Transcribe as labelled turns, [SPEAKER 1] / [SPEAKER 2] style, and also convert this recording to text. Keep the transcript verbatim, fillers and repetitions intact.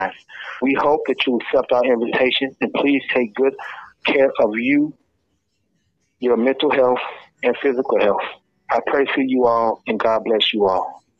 [SPEAKER 1] We hope that you accept our invitation and please take good care of you, your mental health, and physical health. I pray for you all and God bless you all.